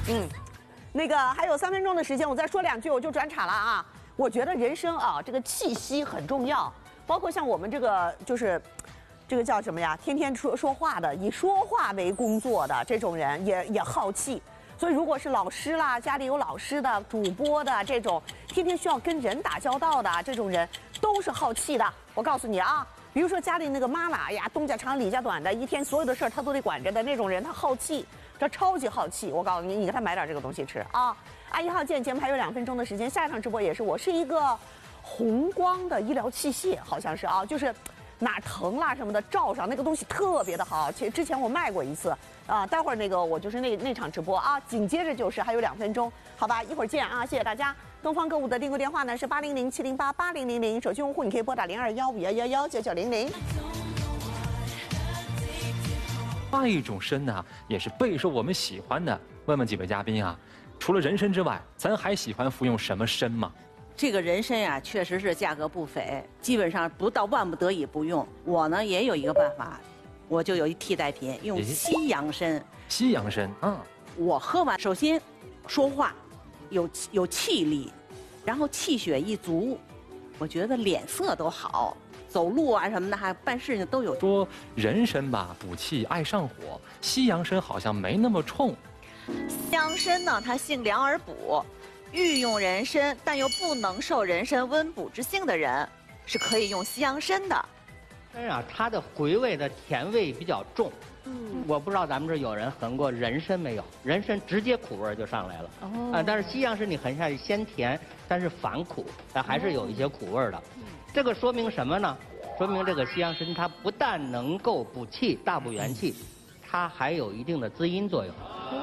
那个还有3分钟的时间，我再说2句我就转场了啊。我觉得人生啊，这个气息很重要，包括像我们这个就是这个叫什么呀？天天说话的，以说话为工作的这种人也好气。所以如果是老师啦，家里有老师的、主播的这种，天天需要跟人打交道的这种人，都是好气的。我告诉你啊。比如说家里那个妈妈，哎呀，东家长李家短的，一天所有的事儿他都得管着的那种人，他好气，他超级好气。我告诉你，你给他买点这个东西吃啊。阿姨好见，节目还有2分钟的时间，下一场直播也是我是一个红光的医疗器械，好像是啊，就是哪疼啦什么的罩上那个东西特别的好。其实之前我卖过一次啊，待会儿那个我就是那场直播啊，紧接着就是还有2分钟，好吧，一会儿见啊，谢谢大家。东方购物的订购电话呢是800-708-8000，手机用户你可以拨打0215119900。 另外一种参呢，也是备受我们喜欢的。问问几位嘉宾啊，除了人参之外，咱还喜欢服用什么参吗？ 这个人参呀，确实是价格不菲，基本上不到万不得已不用。我呢也有一个办法，我就有一替代品，用西洋参。 西洋参， 我喝完，首先说话有气力，然后气血一足，我觉得脸色都好，走路啊什么的，还办事情都有。 说人参吧补气爱上火，西洋参好像没那么冲。 西洋参呢，它性凉而补，欲用人参但又不能受人参温补之性的人，是可以用西洋参的。 参啊，它的回味的甜味比较重。我不知道咱们这有人闻过人参没有？人参直接苦味就上来了。但是西洋参你闻下去鲜甜，但是反苦，但还是有一些苦味的。这个说明什么呢？说明这个西洋参它不但能够补气、大补元气，它还有一定的滋阴作用，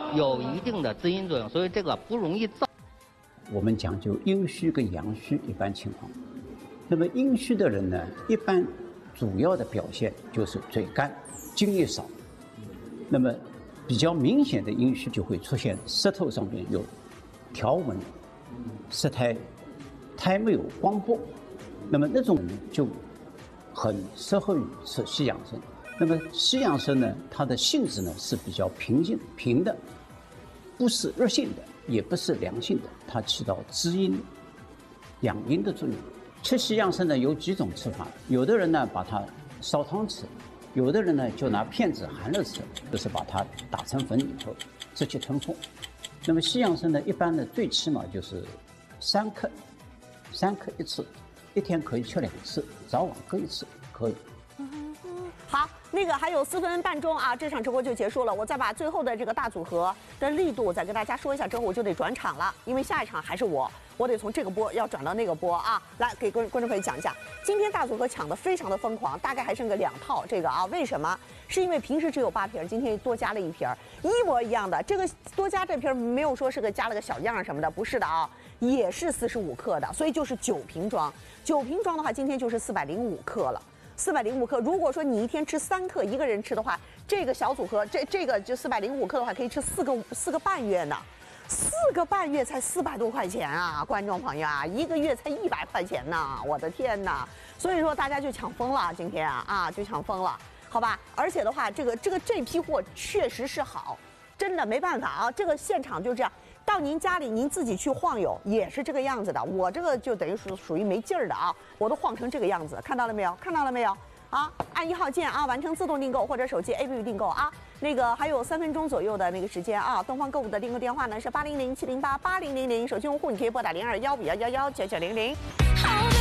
所以这个不容易燥。 我们讲究阴虚跟阳虚一般情况。那么阴虚的人呢，一般主要的表现就是嘴干、津液少。那么比较明显的阴虚就会出现舌头上面有条纹、舌苔没有光波，那么那种就很适合于吃西洋参。那么西洋参呢，它的性质呢是比较平的，不是热性的，也不是凉性的，它起到滋阴养阴的作用。吃西洋参呢有几种吃法，有的人呢把它烧汤吃，有的人呢就拿片子含了吃，就是把它打成粉以后直接吞服。那么西洋参呢，一般呢最起码就是3克一次，一天可以吃2次，早晚各1次可以。 好，那个还有4分半钟啊，这场直播就结束了。我再把最后的这个大组合的力度再跟大家说一下，之后我就得转场了，因为下一场还是我得从这个波要转到那个波啊。来给观众朋友讲一下，今天大组合抢的非常的疯狂，大概还剩个2套这个啊。为什么？是因为平时只有8瓶，今天多加了1瓶，一模一样的。这个多加这瓶没有说是个加了个小样什么的，不是的啊，也是45克的，所以就是9瓶装。9瓶装的话，今天就是405克了。405克，如果说你一天吃3克，一个人吃的话，这个小组合，这个就405克的话，可以吃4个半月呢，4个半月才400多块钱啊，观众朋友啊，1个月才100块钱呢，我的天哪！所以说大家就抢疯了，今天啊就抢疯了，好吧？而且的话，这批货确实是好，真的没办法啊，这个现场就这样。到您家里，您自己去晃悠也是这个样子的。我这个就等于属于没劲儿的啊，我都晃成这个样子，看到了没有？看到了没有？啊，按1号键啊，完成自动订购或者手机 APP 订购啊。那个还有3分钟左右的那个时间啊。东方购物的订购电话呢是800-708-8000，手机用户你可以拨打0215119900。